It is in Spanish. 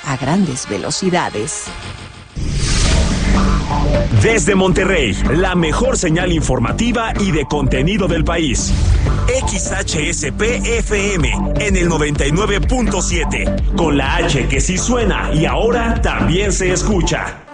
a grandes velocidades. Desde Monterrey, la mejor señal informativa y de contenido del país. XHSP-FM en el 99.7, con la H que sí suena y ahora también se escucha.